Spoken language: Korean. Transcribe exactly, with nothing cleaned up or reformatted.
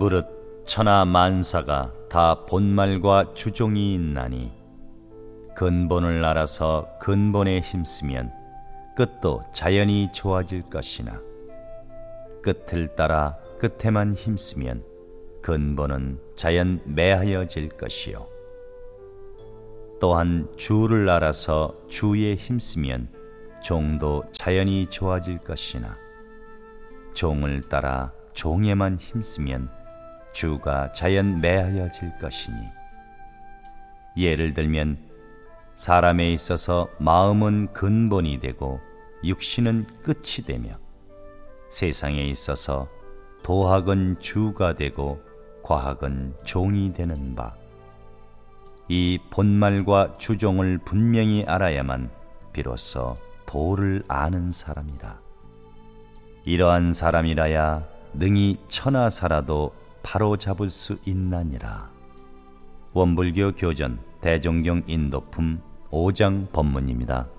무릇 천하 만사가 다 본말과 주종이 있나니 근본을 알아서 근본에 힘쓰면 끝도 자연히 좋아질 것이나 끝을 따라 끝에만 힘쓰면 근본은 자연 매하여질 것이요 또한 주를 알아서 주에 힘쓰면 종도 자연히 좋아질 것이나 종을 따라 종에만 힘쓰면 주가 자연 매하여질 것이니 예를 들면 사람에 있어서 마음은 근본이 되고 육신은 끝이 되며 세상에 있어서 도학은 주가 되고 과학은 종이 되는 바 이 본말과 주종을 분명히 알아야만 비로소 도를 아는 사람이라. 이러한 사람이라야 능히 천하 살아도 바로 잡을 수 있나니라. 원불교 교전 대종경 인도품 오 장 법문입니다.